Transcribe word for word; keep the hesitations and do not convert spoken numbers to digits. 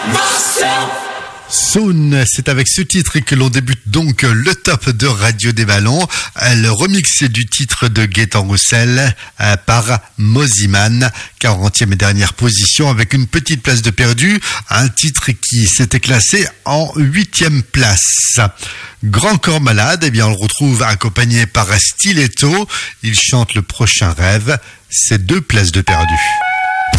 Soon, c'est avec ce titre que l'on débute donc le top de Radio des Ballons, le remix du titre de Gaëtan Roussel par Moziman, quarantième et dernière position avec une petite place de perdu, un titre qui s'était classé en huitième place. Grand Corps Malade, eh bien on le retrouve accompagné par Stiletto, il chante Le Prochain Rêve, c'est deux places de perdu.